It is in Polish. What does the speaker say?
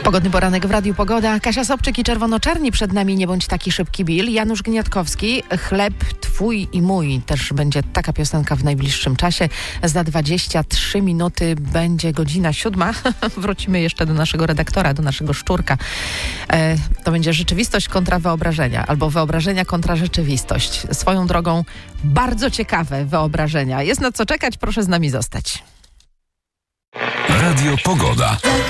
Pogodny poranek w Radiu Pogoda. Kasia Sobczyk i Czerwono-Czarni. Przed nami Nie bądź taki szybki Bill. Janusz Gniatkowski. Chleb twój i mój. Też będzie taka piosenka w najbliższym czasie. Za 23 minuty będzie godzina 7. Wrócimy jeszcze do naszego redaktora, do naszego szczurka. To będzie rzeczywistość kontra wyobrażenia. Albo wyobrażenia kontra rzeczywistość. Swoją drogą bardzo ciekawe wyobrażenia. Jest na co czekać. Proszę z nami zostać. Radio Pogoda.